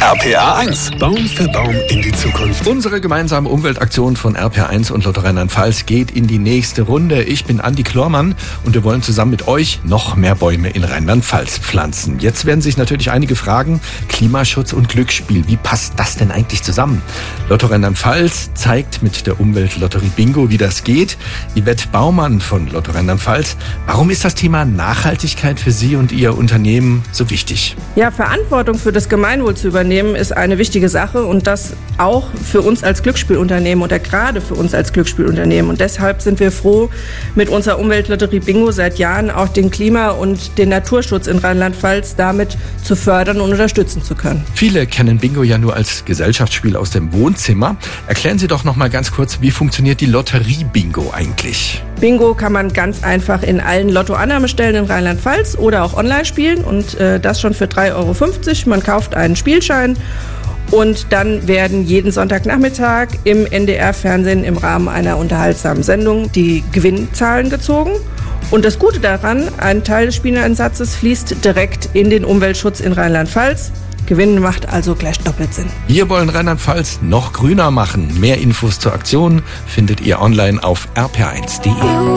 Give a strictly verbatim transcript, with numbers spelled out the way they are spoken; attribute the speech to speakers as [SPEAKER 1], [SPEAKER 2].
[SPEAKER 1] R P R eins. Baum für Baum in die Zukunft.
[SPEAKER 2] Unsere gemeinsame Umweltaktion von R P R eins und Lotto Rheinland-Pfalz geht in die nächste Runde. Ich bin Andi Klormann und wir wollen zusammen mit euch noch mehr Bäume in Rheinland-Pfalz pflanzen. Jetzt werden sich natürlich einige fragen, Klimaschutz und Glücksspiel, wie passt das denn eigentlich zusammen? Lotto Rheinland-Pfalz zeigt mit der Umweltlotterie Bingo, wie das geht. Yvette Baumann von Lotto Rheinland-Pfalz, warum ist das Thema Nachhaltigkeit für Sie und Ihr Unternehmen so wichtig?
[SPEAKER 3] Ja, Verantwortung für das Gemeinwohl zu übernehmen ist eine wichtige Sache und das auch für uns als Glücksspielunternehmen oder gerade für uns als Glücksspielunternehmen. Und deshalb sind wir froh, mit unserer Umweltlotterie Bingo seit Jahren auch den Klima- und den Naturschutz in Rheinland-Pfalz damit zu fördern und unterstützen zu können.
[SPEAKER 2] Viele kennen Bingo ja nur als Gesellschaftsspiel aus dem Wohnzimmer. Erklären Sie doch noch mal ganz kurz, wie funktioniert die Lotterie Bingo eigentlich?
[SPEAKER 3] Bingo kann man ganz einfach in allen Lottoannahmestellen in Rheinland-Pfalz oder auch online spielen und äh, das schon für drei Euro fünfzig. Man kauft einen Spielschein und dann werden jeden Sonntagnachmittag im N D R-Fernsehen im Rahmen einer unterhaltsamen Sendung die Gewinnzahlen gezogen. Und das Gute daran, ein Teil des Spieleinsatzes fließt direkt in den Umweltschutz in Rheinland-Pfalz. Gewinnen macht also gleich doppelt Sinn.
[SPEAKER 2] Wir wollen Rheinland-Pfalz noch grüner machen. Mehr Infos zur Aktion findet ihr online auf r p r eins punkt d e.